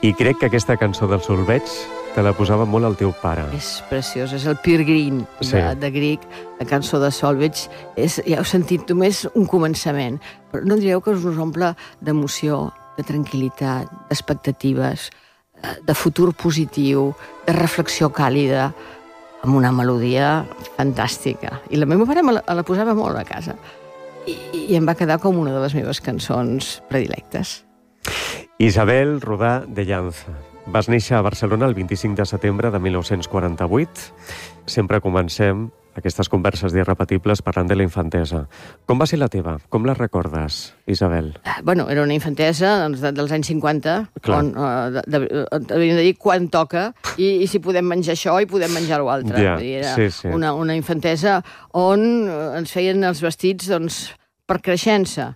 I crec que aquesta cançó del Solveig te la posava molt el teu pare. És preciós, és el Peer Green de Grieg, la cançó de Solveig. Ja heu sentit només un començament, però no direu que us omple d'emoció, de tranquil·litat, d'expectatives, de futur positiu, de reflexió càlida, amb una melodia fantàstica. I la meva mare la posava molt a casa. I em va quedar com una de les meves cançons predilectes. Isabel Rodà de Llanza. Vas néixer a Barcelona el 25 de setembre de 1948. Sempre comencem aquestes converses irrepetibles parlant de la infantesa. Com va ser la teva? Com la recordes, Isabel? Bueno, era una infantesa dels anys 50, on havíem de dir quan toca i si podem menjar això i podem menjar l'altre. Era una infantesa on ens feien els vestits per creixença,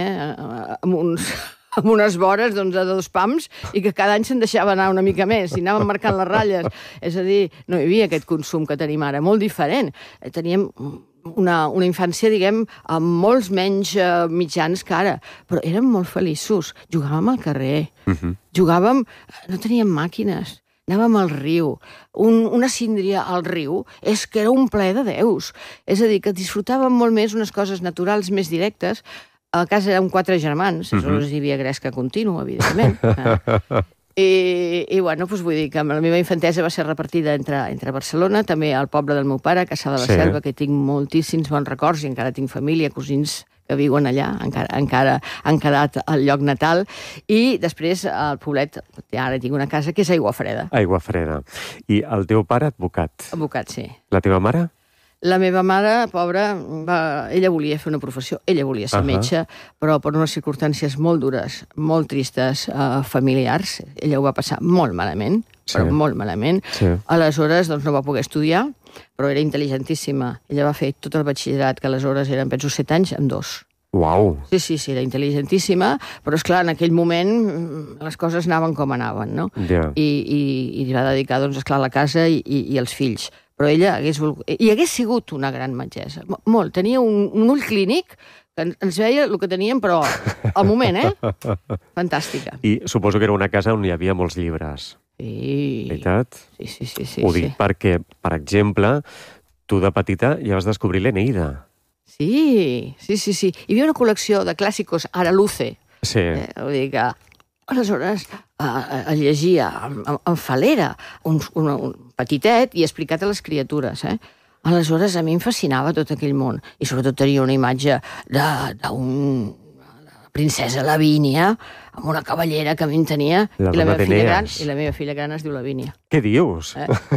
amb unes vores de 2 pams i que cada any se'n deixava anar una mica més i anàvem marcant les ratlles. És a dir, no hi havia aquest consum que tenim ara, molt diferent. Teníem una infància, diguem, amb molts menys mitjans que ara, però érem molt feliços. Jugàvem al carrer, jugàvem, no teníem màquines, anàvem al riu. Una síndria al riu és que era un plaer de déus. És a dir, que disfrutàvem molt més unes coses naturals més directes. A casa érem 4 germans, aleshores hi havia gresca contínua, evidentment. I bueno, doncs vull dir que la meva infantesa va ser repartida entre Barcelona, també al poble del meu pare, a Cassà de la Selva, que tinc moltíssims bons records i encara tinc família, cosins que viuen allà, encara han quedat al lloc natal, i després al poblet, ara tinc una casa que és Aiguafreda. Aiguafreda. I el teu pare, advocat? Advocat, sí. La teva mare? La meva mare, pobra, ella volia fer una professió, ella volia ser metge, però per unes circumstàncies molt dures, molt tristes, familiars, ella ho va passar molt malament, però molt malament. Aleshores, doncs, no va poder estudiar, però era intel·ligentíssima. Ella va fer tot el batxillerat, que aleshores eren, penso, 7 anys, amb 2. Uau! Sí, era intel·ligentíssima, però, esclar, en aquell moment les coses anaven com anaven, no? I va dedicar, doncs, esclar, a la casa i als fills. Però ella hagués sigut una gran metgessa. Molt. Tenia un ull clínic que ens veia el que teníem, però al moment, Fantàstica. I suposo que era una casa on hi havia molts llibres. Sí. Veritat? Sí. Ho dic perquè, per exemple, tu de petita ja vas descobrir l'Eneida. Sí. Hi havia una col·lecció de clàssicos Araluce. Sí. Vull dir que aleshores llegia en falera, un petitet i explicat a les criatures. Aleshores a mi em fascinava tot aquell món i sobretot tenia una imatge d'una princesa Lavínia amb una cavallera que a mi em tenia i la meva filla gran es diu Lavínia. Què dius?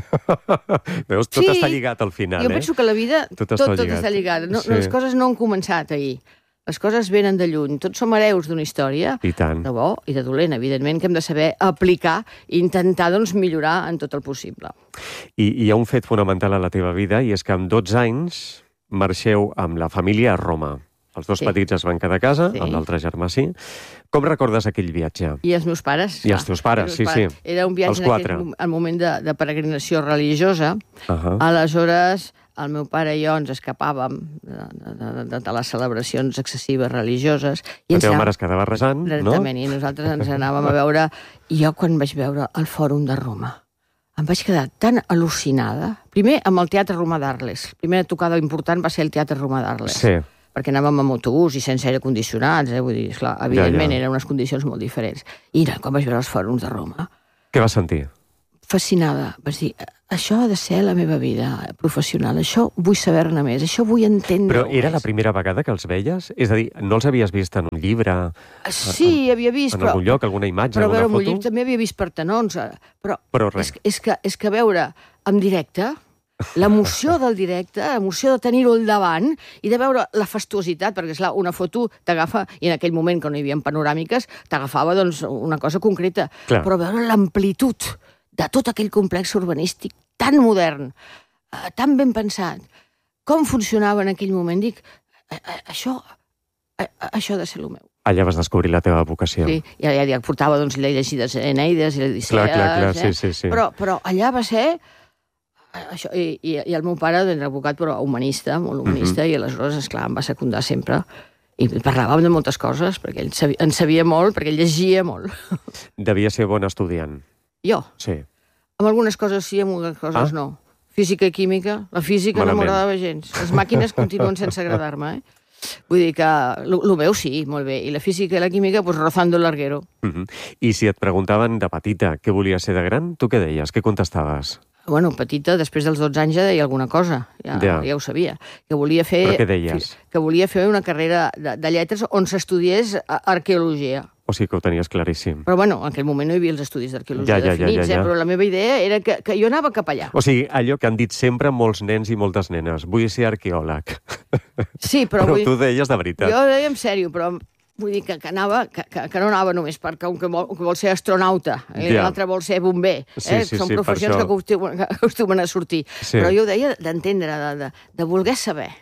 Veus, tot està lligat al final. Jo penso que la vida tot està lligat. Les coses no han començat ahir. Les coses venen de lluny. Tots som hereus d'una història, de bo i de dolent, evidentment, que hem de saber aplicar i intentar millorar en tot el possible. I hi ha un fet fonamental a la teva vida, i és que amb 12 anys marxeu amb la família a Roma. Els 2 petits es van quedar a casa, amb l'altre germà sí. Com recordes aquell viatge? I els meus pares. I els teus pares, sí. Era un viatge en aquell moment de peregrinació religiosa. Aleshores, el meu pare i jo ens escapàvem de les celebracions excessives religioses. La teva mare es quedava resant, no? Exactament, i nosaltres ens anàvem a veure. I jo, quan vaig veure el Fòrum de Roma, em vaig quedar tan al·lucinada. Primer, amb el Teatre Romà d'Arles. La primera tocada important va ser el Teatre Romà d'Arles. Sí. Perquè anàvem amb autobús i sense aire condicionats, vull dir, esclar, evidentment eren unes condicions molt diferents. I quan vaig veure els fòrums de Roma... Què vas sentir? Fascinada. Vaig dir, això ha de ser la meva vida professional, això vull saber-ne més, això vull entendre. Però era la primera vegada que els veies? És a dir, no els havies vist en un llibre? Sí, havia vist, en algun lloc, alguna imatge, alguna foto? Però veure un llibre també havia vist per tenons. Però és que veure en directe, l'emoció del directe, l'emoció de tenir-ho al davant i de veure la fastuositat, perquè, esclar, una foto t'agafa, i en aquell moment, que no hi havia panoràmiques, t'agafava, doncs, una cosa concreta. Però veure l'amplitud de tot aquell complex urbanístic tan modern, tan ben pensat, com funcionava en aquell moment, dic, això ha de ser el meu. Allà vas descobrir la teva vocació. Sí, ja portava, doncs, llegides Eneides i l'Odisees. Clar, sí. Però allà va ser... Això, i el meu pare era advocat, però humanista, molt humanista, i aleshores, esclar, em va secundar sempre. I parlàvem de moltes coses, perquè ell en sabia molt, perquè ell llegia molt. Devia ser bon estudiant. Jo? Sí. Amb algunes coses sí, amb algunes coses no. Física i química. La física no m'agradava gens. Les màquines continuen sense agradar-me, Vull dir que el meu sí, molt bé. I la física i la química, doncs rozando el larguero. I si et preguntaven de petita què volies ser de gran, tu què deies? Què contestaves? Bueno, petita, després dels 12 anys ja deia alguna cosa, ja ho sabia. Que volia fer... Però què deies? Que volia fer una carrera de lletres on s'estudiés arqueologia. O sigui que ho tenies claríssim. Però bueno, en aquell moment no hi havia els estudis d'arqueologia definits, però la meva idea era que jo anava cap allà. O sigui, allò que han dit sempre molts nens i moltes nenes, vull ser arqueòleg. Sí, però tu deies de veritat. Jo deia en sèrio, però vull dir que no anava només perquè un que vol ser astronauta i l'altre vol ser bomber, són professions que acostumen a sortir. Però jo ho deia d'entendre, de voler saber.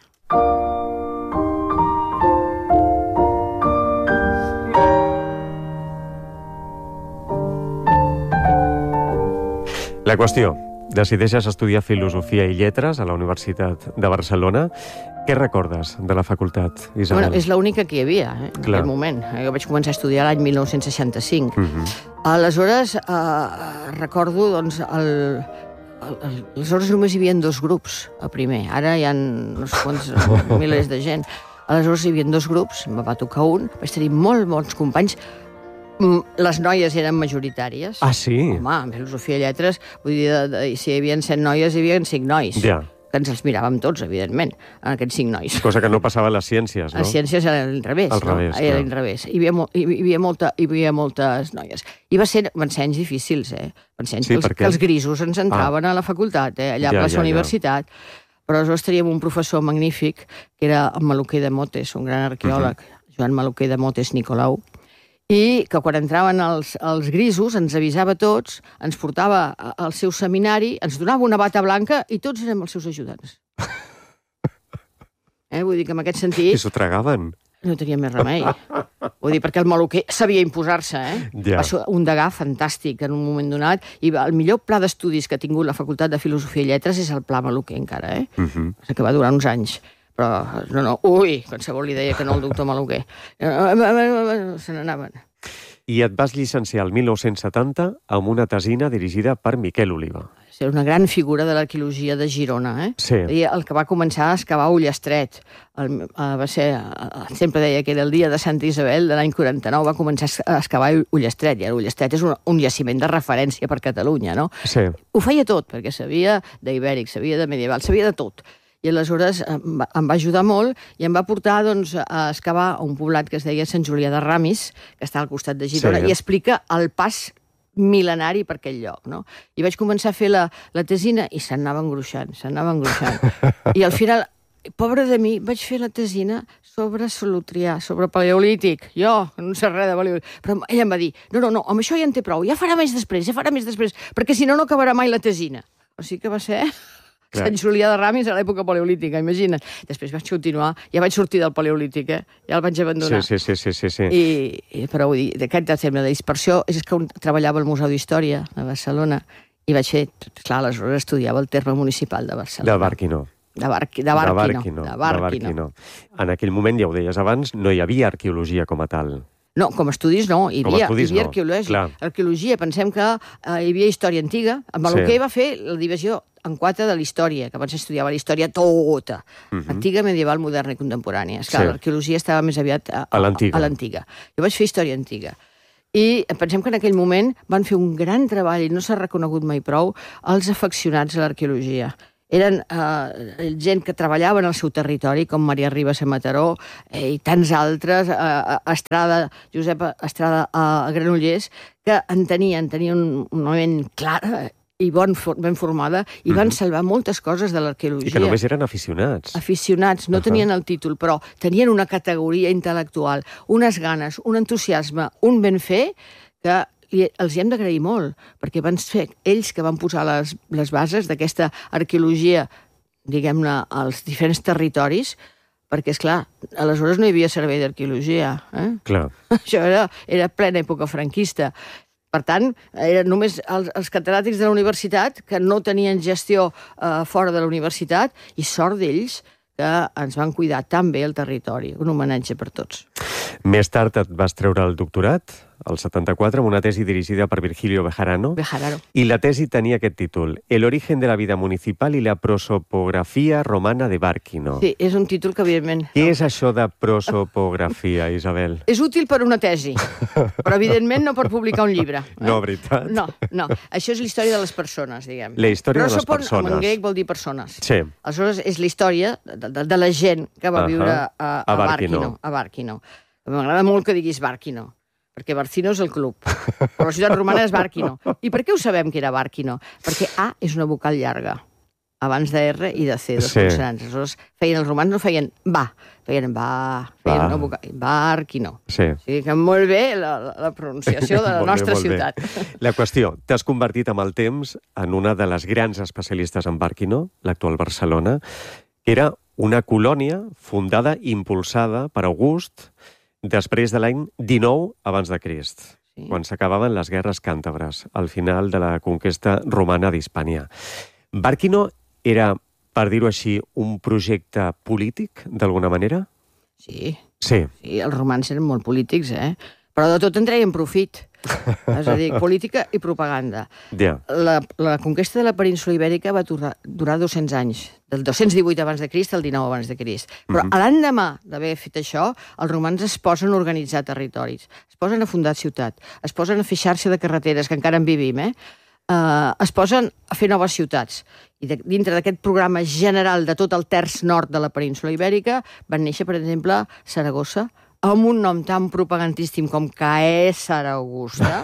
La qüestió, decideixes estudiar Filosofia i Lletres a la Universitat de Barcelona. Què recordes de la facultat, Isabel? Bueno, és l'única que hi havia, en aquell moment. Jo vaig començar a estudiar l'any 1965. Aleshores, recordo, doncs, aleshores només hi havia 2 grups, a primer. Ara hi ha uns quants milers de gent. Aleshores hi havia 2 grups, em va tocar un, vaig tenir molts bons companys. Les noies eren majoritàries. Ah, sí? Home, en Filosofia i Lletres, vull dir, si hi havia 7 noies, hi havia 5 nois. Que ens els miràvem tots, evidentment, aquests 5 nois. Cosa que no passava a les ciències, no? A les ciències era al revés. Era al revés. Hi havia moltes noies. I van ser anys difícils, que els grisos ens entraven a la facultat, allà a plaça Universitat. Però aleshores teníem un professor magnífic, que era en Maluquer de Motes, un gran arqueòleg, Joan Maluquer de Motes Nicolau, i que quan entraven els grisos ens avisava a tots, ens portava al seu seminari, ens donava una bata blanca i tots érem els seus ajudants. Vull dir que en aquest sentit... I s'ho tragaven? No tenia més remei. Vull dir, perquè el Maluquer sabia imposar-se, Va ser un degà fantàstic en un moment donat, i el millor pla d'estudis que ha tingut la Facultat de Filosofia i Lletres és el Pla Maluquer, encara, que va durar uns anys. Però, qualsevol li deia que no al doctor Maluquer. Se n'anaven. I et vas llicenciar el 1970 amb una tesina dirigida per Miquel Oliva. Era una gran figura de l'arqueologia de Girona, Sí. El que va començar a excavar Ullastret. Sempre deia que era el dia de Santa Isabel de l'any 49, va començar a excavar Ullastret, i ara Ullastret és un jaciment de referència per Catalunya, no? Sí. Ho feia tot, perquè sabia d'ibèric, sabia de medieval, sabia de tot. I aleshores em va ajudar molt i em va portar a excavar un poblat que es deia Sant Julià de Ramis, que està al costat de Girona, i explica el pas mil·lenari per aquell lloc, no? I vaig començar a fer la tesina i s'anava engruixant. I al final, pobre de mi, vaig fer la tesina sobre Solutrià, sobre paleolític. Jo, no sé res de paleolític. Però ella em va dir, no, amb això ja en té prou, ja farà més després, perquè si no, no acabarà mai la tesina. O sigui que va ser... Sant Julià de Ramis a l'època paleolítica, imagina't. Després vaig continuar, ja vaig sortir del paleolític, ja el vaig abandonar. Sí. Però vull dir, d'aquest tema de dispersió, és que treballava al Museu d'Història de Barcelona i vaig fer, clar, aleshores estudiava el terme municipal de Barcelona. De Barquinó. De Barquinó. En aquell moment, ja ho deies abans, no hi havia arqueologia com a tal. No, com a estudis no, hi havia arqueologia. Pensem que hi havia història antiga. En Maluquer va fer la divisió en 4 de la història, que abans estudiava la història tota, antiga, medieval, moderna i contemporània. Esclar, l'arqueologia estava més aviat a l'antiga. Jo vaig fer història antiga. I pensem que en aquell moment van fer un gran treball, i no s'ha reconegut mai prou, els afeccionats a l'arqueologia. Eren gent que treballava en el seu territori, com Maria Ribas a Mataró i tants altres, Josep Estrada a Granollers, que tenien una ment clara i ben formada, i van salvar moltes coses de l'arqueologia. I que només eren aficionats. Aficionats, no tenien el títol, però tenien una categoria intel·lectual, unes ganes, un entusiasme, un ben fer, que els hi hem d'agrair molt, perquè van ser ells que van posar les bases d'aquesta arqueologia, diguem-ne, als diferents territoris, perquè, esclar, aleshores no hi havia servei d'arqueologia. Clar. Això era plena època franquista. Per tant, eren només els catedràtics de la universitat que no tenien gestió fora de la universitat, i sort d'ells que ens van cuidar tan bé el territori. Un homenatge per tots. Més tard et vas treure el doctorat, al 74, amb una tesi dirigida per Virgilio Bejarano. I la tesi tenia aquest títol: El origen de la vida municipal y la prosopografía romana de Bárquino. Sí, és un títol que, evidentment... Què és això de prosopografia, Isabel? És útil per una tesi, però, evidentment, no per publicar un llibre. No, veritat? No. Això és la història de les persones, diguem. La història de les persones. En grec vol dir persones. Sí. Aleshores, és la història de la gent que va viure a Bárquino. M'agrada molt que diguis Bárquino, perquè Barcino és el club, però la ciutat romana és Bárquino. I per què ho sabem que era Bárquino? Perquè A és una vocal llarga, abans de R i de C, dos consonants. Aleshores, els romans no feien va, feien una vocal, Bárquino. Sí. O sigui que molt bé la pronunciació de la nostra ciutat. La qüestió, t'has convertit amb el temps en una de les grans especialistes en Bárquino, l'actual Barcelona, que era una colònia fundada i impulsada per August després de l'any 19 abans de Crist, quan s'acabaven les guerres càntabres, al final de la conquesta romana d'Hispània. Bárquino era, per dir-ho així, un projecte polític, d'alguna manera? Sí, els romans eren molt polítics, però de tot en treien profit. És a dir, política i propaganda. La conquesta de la península Ibèrica va durar 200 anys, del 218 abans de Crist al 19 abans de Crist. Però l'endemà d'haver fet això, els romans es posen a organitzar territoris, es posen a fundar ciutat, es posen a fer xarxa de carreteres, que encara en vivim, es posen a fer noves ciutats. I dintre d'aquest programa general de tot el terç nord de la península Ibèrica van néixer, per exemple, Saragossa, amb un nom tan propagandíssim com Caesar Augusta,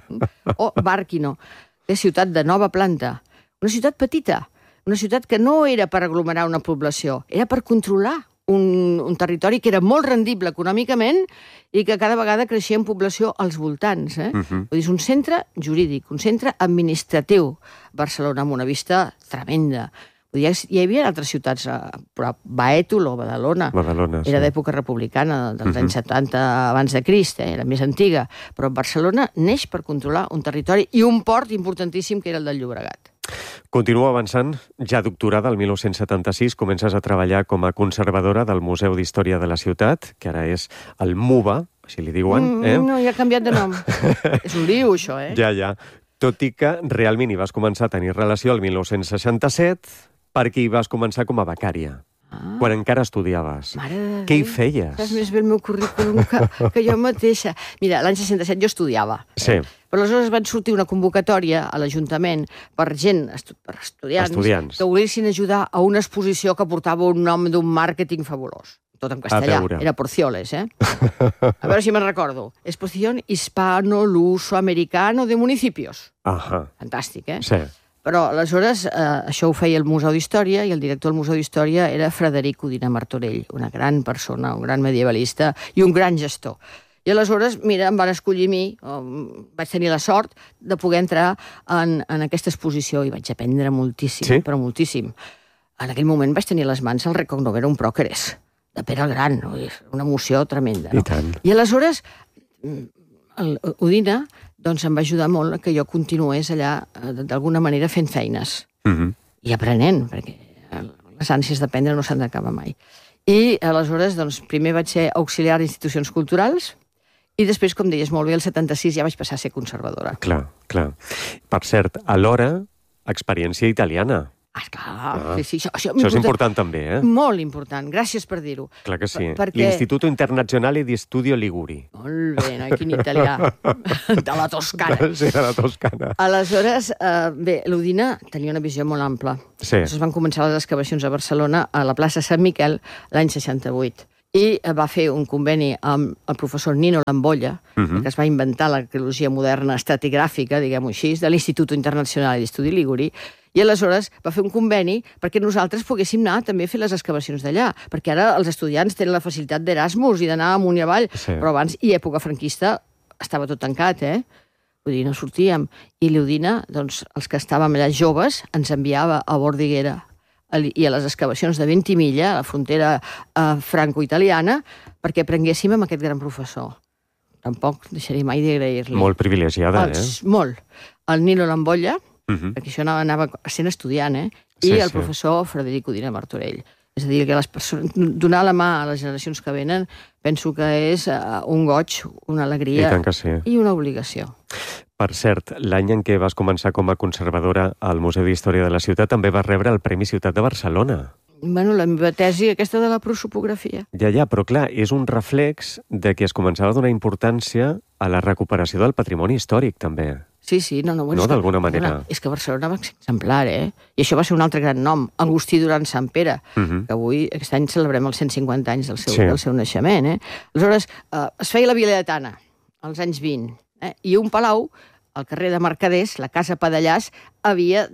o Bárquino, de ciutat de nova planta. Una ciutat petita, una ciutat que no era per aglomerar una població, era per controlar un territori que era molt rendible econòmicament i que cada vegada creixia en població als voltants. Vull dir, és un centre jurídic, un centre administratiu, Barcelona, amb una vista tremenda. Hi havia altres ciutats, però Bàetul o Badalona era d'època republicana, dels anys 70 abans de Crist, era més antiga, però Barcelona neix per controlar un territori i un port importantíssim que era el del Llobregat. Continua avançant, ja doctorada el 1976, comences a treballar com a conservadora del Museu d'Història de la Ciutat, que ara és el MUBA, així li diuen. No, ja ha canviat de nom. És un lío, això, Ja. Tot i que realment hi vas començar a tenir relació el 1967, perquè hi vas començar com a becària, quan encara estudiaves. Què hi feies? Saps més bé el meu currículum que jo mateixa. Mira, l'any 67 jo estudiava. Sí. Però aleshores van sortir una convocatòria a l'Ajuntament per estudiants que volguessin ajudar a una exposició que portava un nom d'un màrqueting fabulós. Tot en castellà. Era Porcioles, A veure si me'n recordo. Exposición hispano-luso-americano de municipios. Fantàstic, Sí. Però aleshores això ho feia el Museu d'Història i el director del Museu d'Història era Frederic Udina Martorell, una gran persona, un gran medievalista i un gran gestor. I aleshores, mira, em van escollir a mi, vaig tenir la sort de poder entrar en aquesta exposició i vaig aprendre moltíssim, però moltíssim. En aquell moment vaig tenir a les mans el Recognoverum Proceres, de Pere el Gran, una emoció tremenda. I aleshores, Udina em va ajudar molt que jo continués allà, d'alguna manera, fent feines. I aprenent, perquè les ànsies d'aprendre no s'han d'acabar mai. I aleshores, primer vaig ser auxiliar d'institucions culturals i després, com deies molt bé, el 76 ja vaig passar a ser conservadora. Clar. Per cert, alhora, experiència italiana. Clar, sí, això és important també, Molt important, gràcies per dir-ho. Clar que sí. L'Istituto Internazionale di Studio Liguri. Molt bé, noi, quin italià. De la Toscana. Sí, de la Toscana. Aleshores, bé, l'Udina tenia una visió molt ampla. Aleshores van començar les excavacions a Barcelona, a la plaça Sant Miquel, l'any 68. I va fer un conveni amb el professor Nino Lambolla, que es va inventar l'arqueologia moderna estratigràfica, diguem-ho així, de l'Istituto Internazionale di Studi Liguri, i aleshores va fer un conveni perquè nosaltres poguéssim anar també a fer les excavacions d'allà, perquè ara els estudiants tenen la facilitat d'Erasmus i d'anar amunt i avall, però abans, i època franquista, estava tot tancat, Vull dir, no sortíem. I l'Udina, els que estàvem allà joves, ens enviava a Bordiguera i a les excavacions de Ventimiglia, a la frontera franco-italiana, perquè aprenguéssim amb aquest gran professor. Tampoc deixaré mai d'agrair-li. Molt privilegiada, Molt. El Nino Lambolla, perquè això anava sent estudiant, i el professor Frederic Udina Martorell. És a dir, que donar la mà a les generacions que venen penso que és un goig, una alegria i una obligació. Per cert, l'any en què vas començar com a conservadora al Museu d'Història de la Ciutat també vas rebre el Premi Ciutat de Barcelona. Bueno, la meva tesi, aquesta de la prosopografia. Ja, però clar, és un reflex de que es començava a donar importància a la recuperació del patrimoni històric, també. Sí, no, d'alguna manera. És que Barcelona va ser exemplar, I això va ser un altre gran nom, Agustí Duran Sant Pere, que avui, aquest any, celebrem els 150 anys del seu naixement, Aleshores, es feia la Viladetana, als anys 20, i un palau, al carrer de Mercaders, la Casa Padellàs, havia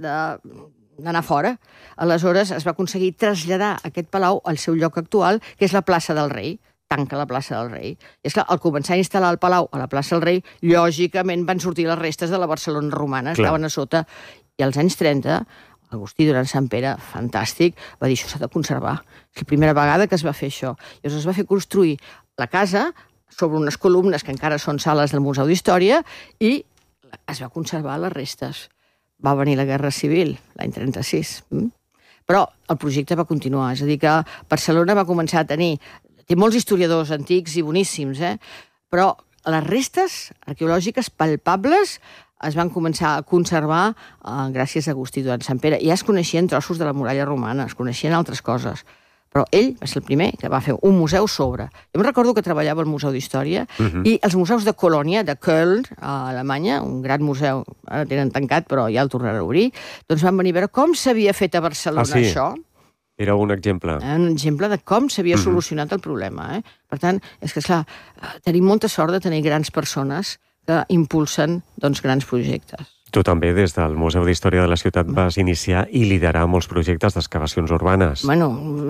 d'anar fora. Aleshores, es va aconseguir traslladar aquest palau al seu lloc actual, que és la plaça del Rei. Tanca la plaça del Rei. I és clar, al començar a instal·lar el palau a la plaça del Rei, lògicament van sortir les restes de la Barcelona romana, estaven a sota. I als anys 30, Agustí Duran Sant Pere, fantàstic, va dir, això s'ha de conservar. És la primera vegada que es va fer això. Llavors es va fer construir la casa sobre unes columnes que encara són sales del Museu d'Història i es va conservar les restes. Va venir la Guerra Civil, l'any 36. Però el projecte va continuar. És a dir, que Barcelona va començar a tenir... Té molts historiadors antics i boníssims, però les restes arqueològiques palpables es van començar a conservar gràcies a Agustí Duran Sant Pere. Ja es coneixien trossos de la muralla romana, es coneixien altres coses. Però ell va ser el primer que va fer un museu sobre. Jo em recordo que treballava al Museu d'Història i els museus de Colònia, de Köln, a Alemanya, un gran museu, ara tenen tancat, però ja el tornarà a obrir, doncs van venir a veure com s'havia fet a Barcelona això. Era un exemple. Un exemple de com s'havia solucionat el problema. Per tant, és que, esclar, tenim molta sort de tenir grans persones que impulsen grans projectes. Tu també, des del Museu d'Història de la Ciutat, vas iniciar i liderar molts projectes d'excavacions urbanes. Bueno,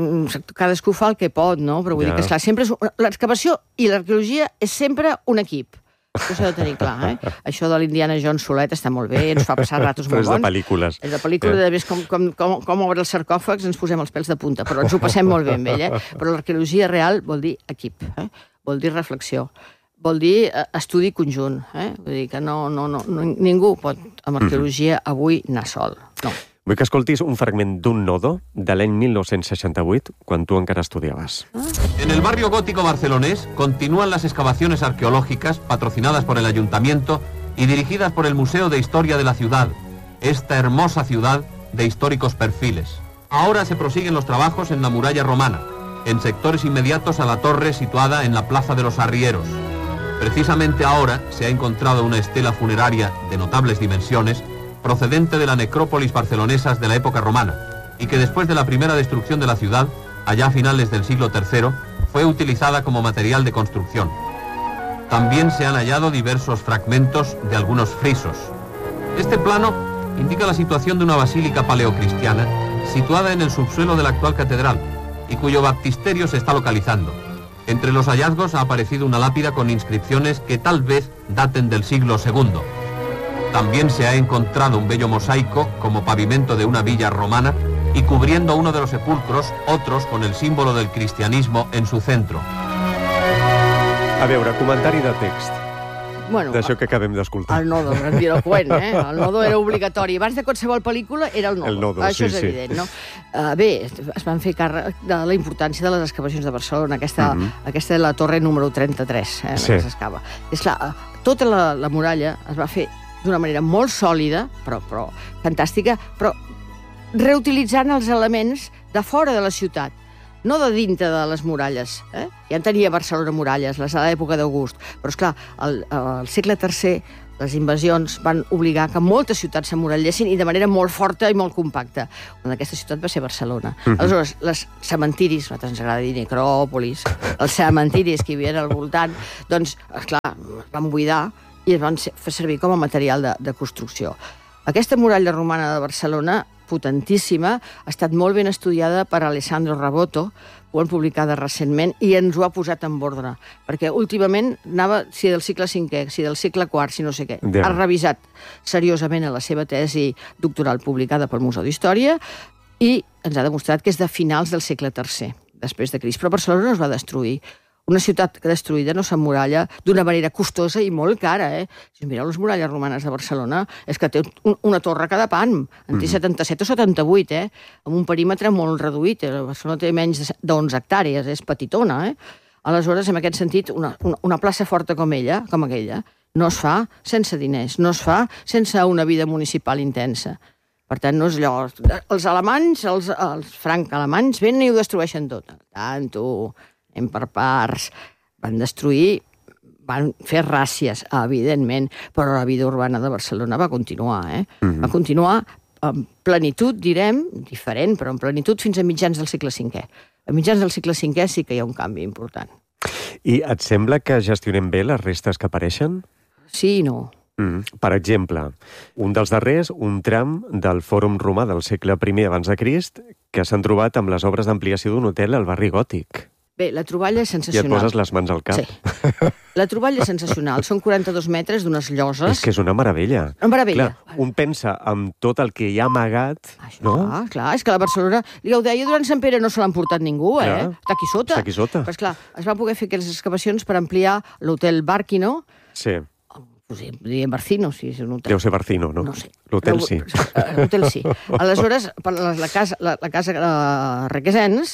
cadascú fa el que pot, no? Però vull dir que, esclar, sempre l'excavació i l'arqueologia és sempre un equip. Això s'ha de tenir clar, Això de l'Indiana Jones solet està molt bé, ens fa passar ratos molt bons. Però és de pel·lícules. És de pel·lícula, de més com obre els sarcòfags, ens posem els pèls de punta, però ens ho passem molt bé amb ell, Però l'arqueologia real vol dir equip, vol dir reflexió, vol dir estudi conjunt, Vull dir que ningú pot, amb arqueologia, avui anar sol, no. Vull que escoltis un fragment d'un nodo de l'any 1968, quan tu encara estudiaves. En el barrio gótico barcelonés continúan las excavaciones arqueológicas patrocinadas por el Ayuntamiento y dirigidas por el Museo de Historia de la Ciudad, esta hermosa ciudad de históricos perfiles. Ahora se prosiguen los trabajos en la muralla romana, en sectores inmediatos a la torre situada en la Plaza de los Arrieros. Precisamente ahora se ha encontrado una estela funeraria de notables dimensiones procedente de la necrópolis barcelonesas de la época romana, y que después de la primera destrucción de la ciudad, allá a finales del siglo III, fue utilizada como material de construcción. También se han hallado diversos fragmentos de algunos frisos. Este plano indica la situación de una basílica paleocristiana situada en el subsuelo de la actual catedral, y cuyo baptisterio se está localizando. Entre los hallazgos ha aparecido una lápida con inscripciones que tal vez daten del siglo II. También se ha encontrado un bello mosaico como pavimento de una villa romana y cubriendo uno de los sepulcros, otros con el símbolo del cristianismo en su centro. A veure, comentari de text. Bueno, d'això que acabem d'escoltar. El nodo, grandiloqüent, El nodo era obligatori. Abans de qualsevol pel·lícula era el nodo. El nodo, això és evident, no? Bé, es van fer càrrec de la importància de les excavacions de Barcelona. Aquesta és la torre número 33, que s'excava. És clar, tota la muralla es va fer d'una manera molt sòlida, però fantàstica, però reutilitzant els elements de fora de la ciutat, no de dintre de les muralles. Ja en tenia Barcelona muralles, les de l'època d'August, però esclar, al segle III les invasions van obligar que moltes ciutats s'emmurallessin i de manera molt forta i molt compacta. Una d'aquesta ciutat va ser Barcelona. Aleshores, els cementiris, a nosaltres ens agrada dir necròpolis, els cementiris que hi havia al voltant, doncs, esclar, van buidar i es van fer servir com a material de construcció. Aquesta muralla romana de Barcelona, potentíssima, ha estat molt ben estudiada per Alessandro Raboto, ho han publicat recentment, i ens ho ha posat en ordre, perquè últimament anava si del segle V, si del segle IV, si no sé què. Ha revisat seriosament a la seva tesi doctoral publicada pel Museu d'Història i ens ha demostrat que és de finals del segle III, després de Crist. Però Barcelona no es va destruir. una ciutat destruïda no s'emmuralla d'una manera costosa i molt cara, Si mireu les muralles romanes de Barcelona, és que té una torre cada pam, en té 77 o 78, amb un perímetre molt reduït. Barcelona té menys d'11 hectàrees, és petitona, Aleshores, en aquest sentit, una plaça forta com aquella, no es fa sense diners, no es fa sense una vida municipal intensa. Per tant, no és allò... Els alemanys, els franc-alemanys, venen i ho destrueixen tot. Tanto, anem per parts. Van destruir, van fer ràcies, evidentment, però la vida urbana de Barcelona va continuar, Va continuar en plenitud, direm, diferent, però en plenitud fins a mitjans del segle V. A mitjans del segle V sí que hi ha un canvi important. I et sembla que gestionem bé les restes que apareixen? Sí i no. Per exemple, un dels darrers, un tram del Fòrum Romà del segle I abans de Crist, que s'han trobat amb les obres d'ampliació d'un hotel al barri gòtic. Bé, la troballa és sensacional. I et poses les mans al cap. Sí. La troballa és sensacional. Són 42 metres d'unes lloses. És que és una meravella. Una meravella. Clar, un pensa en tot el que hi ha amagat, això, no? Clar, és que la Barcelona... Ja ho deia, durant Sant Pere no se l'han portat ningú, Està aquí sota. Està aquí sota. Però, esclar, es van poder fer aquelles excavacions per ampliar l'hotel Barquino. Sí. Diríem Barcino, si és un hotel. Deu ser Barcino, no? No sé. L'hotel sí. L'hotel sí. Aleshores, la casa Requesens,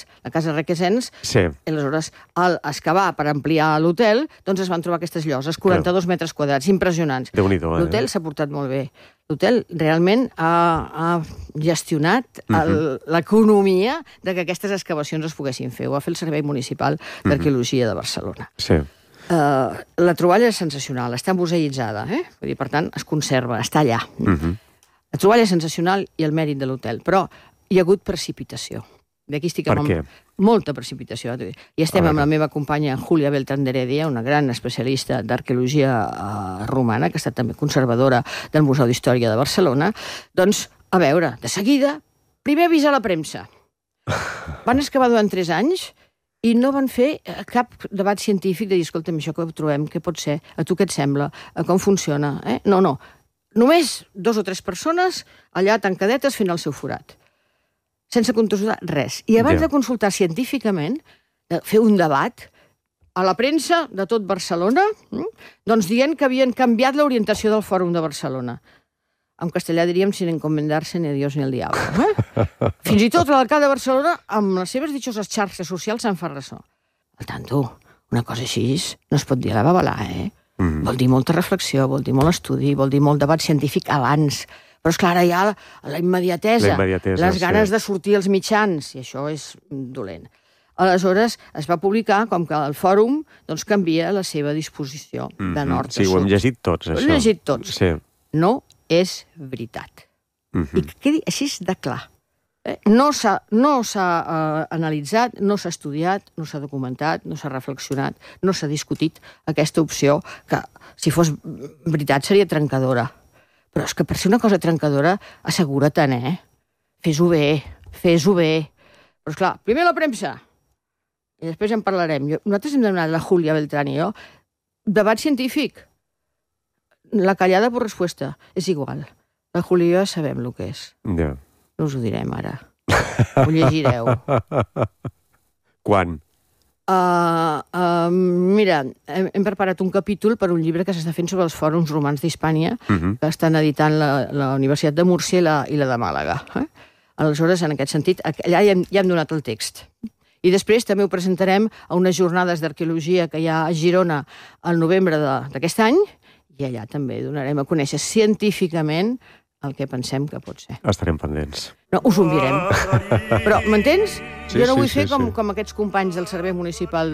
sí. Aleshores, al excavar per ampliar l'hotel, doncs es van trobar aquestes lloses, 42 metres quadrats, impressionants. Déu-n'hi-do, L'hotel s'ha portat molt bé. L'hotel realment ha gestionat l'economia de que aquestes excavacions es poguessin fer. Ho va fer el Servei Municipal d'Arqueologia de Barcelona. Sí. La troballa és sensacional, està museïtzada, Vull dir, per tant, es conserva, està allà. La troballa és sensacional i el mèrit de l'hotel, però hi ha hagut precipitació. D'aquí estic amb molta precipitació. I estem amb la meva companya Julia Beltrán de Heredia, una gran especialista d'arqueologia romana, que ha estat també conservadora del Museu d'Història de Barcelona. Doncs, a veure, de seguida, primer avisar la premsa. Van excavar durant 3 anys i no van fer cap debat científic de dir, escolta'm, això que ho trobem, què pot ser? A tu què et sembla? Com funciona? No. Només 2 o 3 persones allà tancadetes fent el seu forat. Sense consultar res. I abans de consultar científicament, de fer un debat, a la premsa de tot Barcelona, doncs dient que havien canviat l'orientació del Fòrum de Barcelona. En castellà diríem sin encomendarse ni a Dios ni al diablo. Fins i tot l'alcalde de Barcelona, amb les seves ditxoses xarxes socials, se'n fa ressò. Al tanto, una cosa així no es pot dir a la babalà, Vol dir molta reflexió, vol dir molt estudi, vol dir molt debat científic abans. Però, esclar, ara hi ha la immediatesa, les ganes de sortir als mitjans, i això és dolent. Aleshores, es va publicar com que el fòrum canvia la seva disposició de nord a sud. Sí, ho hem llegit tots, això. Ho hem llegit tots. Sí. No és veritat. I que quedi així de clar. No s'ha analitzat, no s'ha estudiat, no s'ha documentat, no s'ha reflexionat, no s'ha discutit aquesta opció que, si fos veritat, seria trencadora. Però és que per ser una cosa trencadora, assegura-te'n, Fes-ho bé, fes-ho bé. Però, esclar, primer la premsa, i després en parlarem. Nosaltres hem demanat, la Julia Beltrán i jo, debat científic. La callada per resposta és igual. La Julia i jo ja sabem el que és. Ja. No us ho direm ara. Ho llegireu. Quan? Mira, hem preparat un capítol per un llibre que s'està fent sobre els fòrums romans d'Hispània, que estan editant la Universitat de Múrcia i la de Màlaga. Aleshores, en aquest sentit, allà ja hem donat el text. I després també ho presentarem a unes jornades d'arqueologia que hi ha a Girona al novembre d'aquest any, i allà també donarem a conèixer científicament el que pensem que pot ser. Estarem pendents. No, us ho mirem. Però, m'entens? Sí, jo no vull fer com aquests companys del Servei Municipal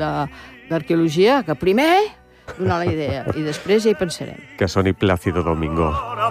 d'Arqueologia, que primer donar la idea i després ja hi pensarem. Que soni Plácido Domingo.